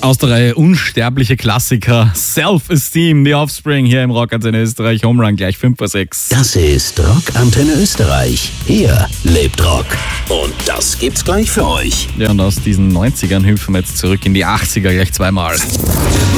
Aus der Reihe unsterbliche Klassiker, Self-Esteem, The Offspring hier im Rockantenne Österreich, Home Run gleich 5 vor 6. Das ist Rockantenne Österreich. Hier lebt Rock. Und das gibt's gleich für euch. Ja, und aus diesen 90ern hüpfen wir jetzt zurück in die 80er gleich zweimal.